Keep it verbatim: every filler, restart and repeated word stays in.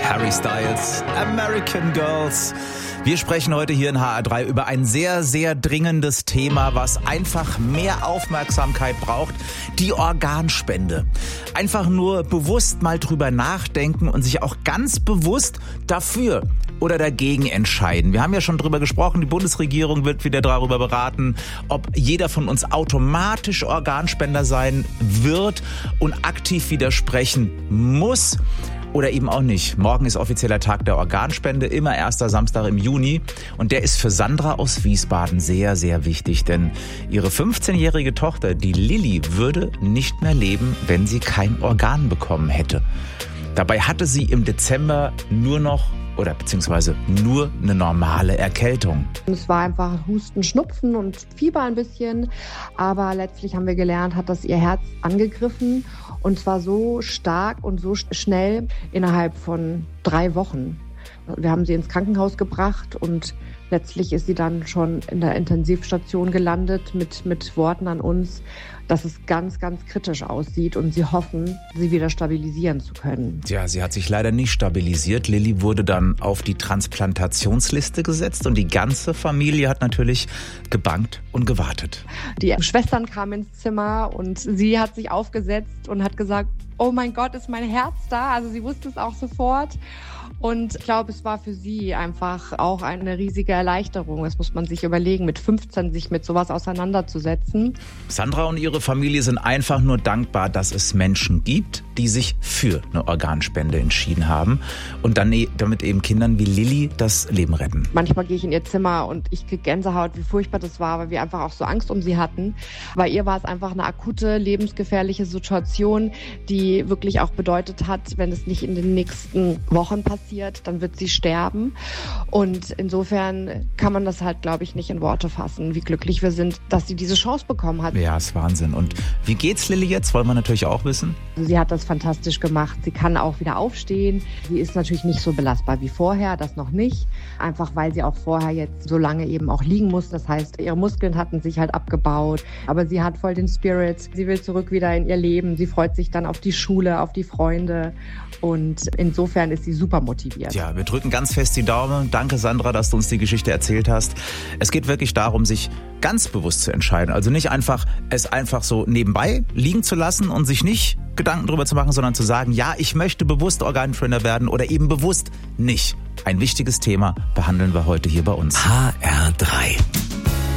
Harry Styles, American Girls. Wir sprechen heute hier in H R drei über ein sehr, sehr dringendes Thema, was einfach mehr Aufmerksamkeit braucht. Die Organspende. Einfach nur bewusst mal drüber nachdenken und sich auch ganz bewusst dafür oder dagegen entscheiden. Wir haben ja schon drüber gesprochen, die Bundesregierung wird wieder darüber beraten, ob jeder von uns automatisch Organspender sein wird und aktiv widersprechen muss. Oder eben auch nicht. Morgen ist offizieller Tag der Organspende, immer erster Samstag im Juni. Und der ist für Sandra aus Wiesbaden sehr, sehr wichtig. Denn ihre fünfzehnjährige Tochter, die Lilly, würde nicht mehr leben, wenn sie kein Organ bekommen hätte. Dabei hatte sie im Dezember nur noch oder beziehungsweise nur eine normale Erkältung. Es war einfach Husten, Schnupfen und Fieber ein bisschen. Aber letztlich haben wir gelernt, hat das ihr Herz angegriffen. Und zwar so stark und so schnell innerhalb von drei Wochen. Wir haben sie ins Krankenhaus gebracht und letztlich ist sie dann schon in der Intensivstation gelandet mit, mit Worten an uns, dass es ganz, ganz kritisch aussieht und sie hoffen, sie wieder stabilisieren zu können. Ja, sie hat sich leider nicht stabilisiert. Lilly wurde dann auf die Transplantationsliste gesetzt und die ganze Familie hat natürlich gebangt und gewartet. Die Schwestern kamen ins Zimmer und sie hat sich aufgesetzt und hat gesagt, oh mein Gott, ist mein Herz da? Also sie wusste es auch sofort. Und ich glaube, es war für sie einfach auch eine riesige Erleichterung. Das muss man sich überlegen, mit fünfzehn sich mit sowas auseinanderzusetzen. Sandra und ihre Familie sind einfach nur dankbar, dass es Menschen gibt, die sich für eine Organspende entschieden haben und dann damit eben Kindern wie Lilly das Leben retten. Manchmal gehe ich in ihr Zimmer und ich kriege Gänsehaut, wie furchtbar das war, weil wir einfach auch so Angst um sie hatten. Bei ihr war es einfach eine akute, lebensgefährliche Situation, die wirklich auch bedeutet hat, wenn es nicht in den nächsten Wochen passiert, dann wird sie sterben. Und insofern kann man das halt, glaube ich, nicht in Worte fassen, wie glücklich wir sind, dass sie diese Chance bekommen hat. Ja, ist Wahnsinn. Und wie geht's Lilly jetzt? Wollen wir natürlich auch wissen. Sie hat das fantastisch gemacht. Sie kann auch wieder aufstehen. Sie ist natürlich nicht so belastbar wie vorher, das noch nicht. Einfach weil sie auch vorher jetzt so lange eben auch liegen muss. Das heißt, ihre Muskeln hatten sich halt abgebaut. Aber sie hat voll den Spirit. Sie will zurück wieder in ihr Leben. Sie freut sich dann auf die Schule, auf die Freunde. Und insofern ist sie super motiviert. Ja, wir drücken ganz fest die Daumen. Danke, Sandra, dass du uns die Geschichte erzählt hast. Es geht wirklich darum, sich ganz bewusst zu entscheiden. Also nicht einfach, es einfach so nebenbei liegen zu lassen und sich nicht Gedanken drüber zu machen, sondern zu sagen, ja, ich möchte bewusst Organspender werden oder eben bewusst nicht. Ein wichtiges Thema behandeln wir heute hier bei uns. H R drei